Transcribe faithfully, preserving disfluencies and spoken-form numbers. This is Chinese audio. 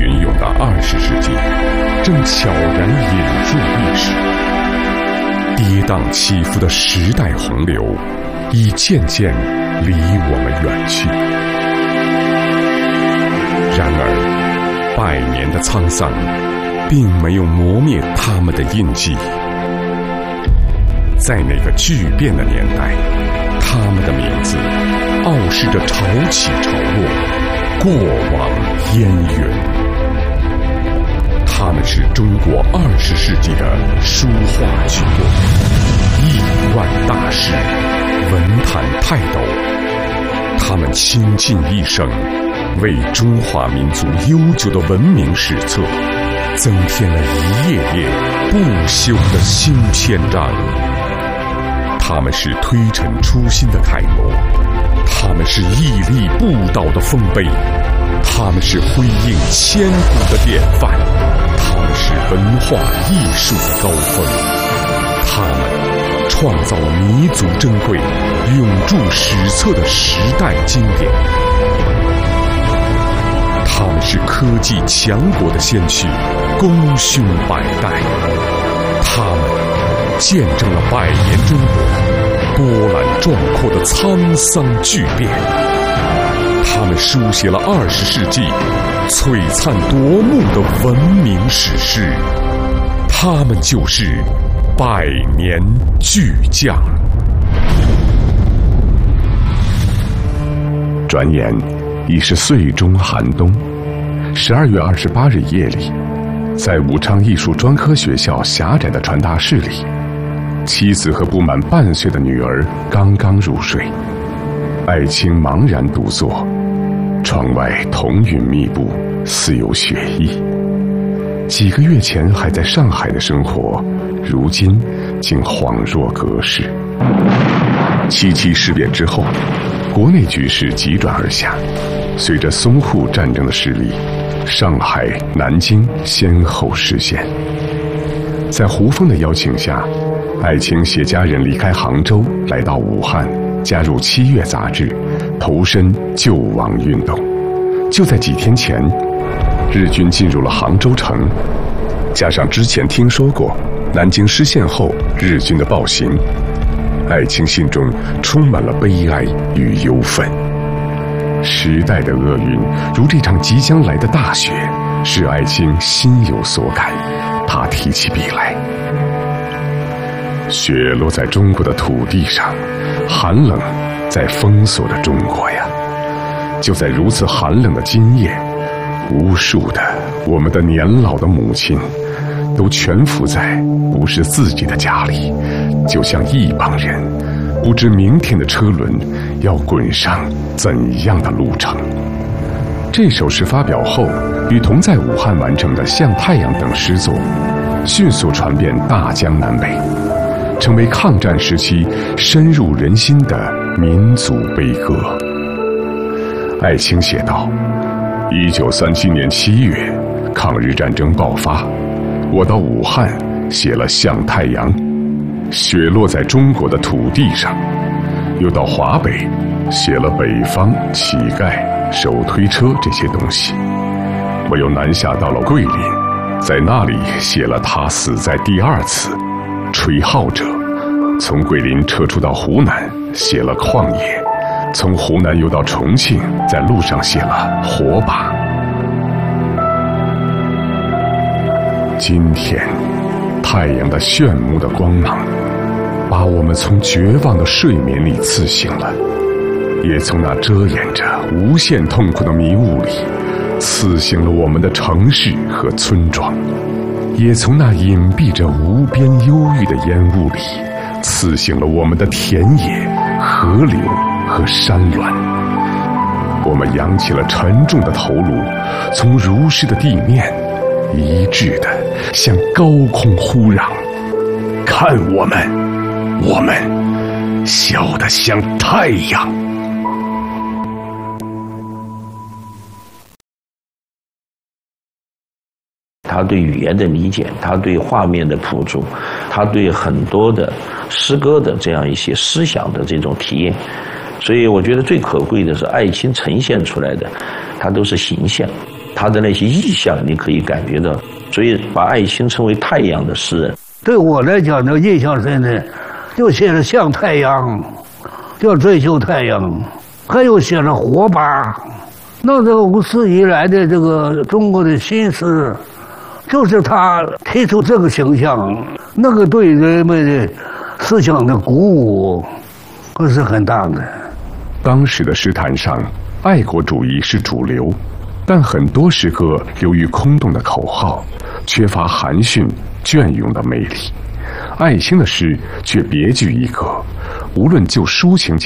云涌的二十世纪，正悄然引入历史。跌宕起伏的时代洪流，已渐渐离我们远去。然而，百年的沧桑，并没有磨灭他们的印记。在那个巨变的年代，他们的名字傲视着潮起潮落，过往烟云。他们是中国二十世纪的书画巨擘，亿万大师，文坛泰斗。他们倾尽一生，为中华民族悠久的文明史册增添了一页页不朽的新篇章。他们是推陈出新的楷模，他们是屹立不倒的丰碑，他们是辉映千古的典范，他们是文化艺术的高峰，他们创造了弥足珍贵、永驻史册的时代经典。他们是科技强国的先驱，功勋百代。他们见证了百年中国波澜壮阔的沧桑巨变。他们书写了二十世纪璀璨夺目的文明史诗。他们就是百年巨匠。转眼已是岁中寒冬。十二月二十八日夜里，在武昌艺术专科学校狭窄的传达室里，妻子和不满半岁的女儿刚刚入睡，艾青茫然独坐，窗外彤云密布，似有雪意。几个月前还在上海的生活，如今竟恍若隔世。七七事变之后，国内局势急转而下，随着淞沪战争的失利，上海、南京先后失陷。在胡风的邀请下，艾青携家人离开杭州，来到武汉，加入《七月》杂志，投身救亡运动。就在几天前，日军进入了杭州城，加上之前听说过南京失陷后日军的暴行，艾青心中充满了悲哀与忧愤。时代的厄运如这场即将来的大雪，使艾青心有所感。他提起笔来，雪落在中国的土地上，寒冷在封锁着中国呀。就在如此寒冷的今夜，无数的我们的年老的母亲都蜷伏在不是自己的家里，就像一帮人不知明天的车轮要滚上怎样的路程。这首诗发表后，与同在武汉完成的《向太阳》等诗作迅速传遍大江南北，成为抗战时期深入人心的民族悲歌。艾青写道：一九三七年七月，抗日战争爆发，我到武汉写了《向太阳》，雪落在中国的土地上；又到华北，写了北方乞丐、手推车这些东西。我又南下到了桂林，在那里写了他死在第二次吹号者。从桂林撤出到湖南，写了旷野；从湖南又到重庆，在路上写了火把。今天，太阳的炫目的光芒，把我们从绝望的睡眠里刺醒了，也从那遮掩着无限痛苦的迷雾里，刺醒了我们的城市和村庄，也从那隐蔽着无边忧郁的烟雾里，刺醒了我们的田野、河流和山峦。我们扬起了沉重的头颅，从如湿的地面一致地向高空呼嚷：看我们，我们小得像太阳。 他对语言的理解，他对画面的捕捉，他对很多的诗歌的这样一些思想的这种体验，所以我觉得最可贵的是艾青呈现出来的，它都是形象。 他的那些意象，你可以感觉到。所以把艾青称为太阳的诗人。 对我来讲呢，印象深的就写了像太阳，就追求太阳，还有写了火把。那这个五四以来的这个中国的新诗，就是他提出这个形象，那个对人们的思想的鼓舞可是很大的。 当时的诗坛上，爱国主义是主流，但很多诗歌由于空洞的口号，缺乏含蓄隽永的魅力。艾青的诗却别具一格，无论就抒情